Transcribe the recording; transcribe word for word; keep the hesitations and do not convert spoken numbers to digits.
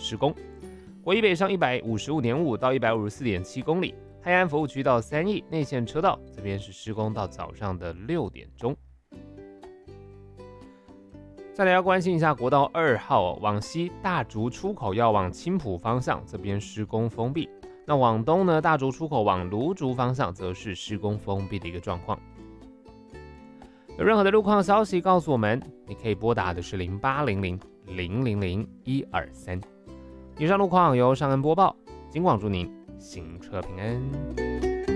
施工。国一北上一百五十五点五到一百五十四点七公里，泰安服务区到三义内线车道这边是施工到早上的六点钟。再来要关心一下国道二号、哦、往西大竹出口要往青埔方向，这边施工封闭。那往东呢，大竹出口往芦竹方向则是施工封闭的一个状况。有任何的路况消息告诉我们，你可以拨打的是零八零零零零零一二三。以上路况由尚恩播报，金广祝您行车平安。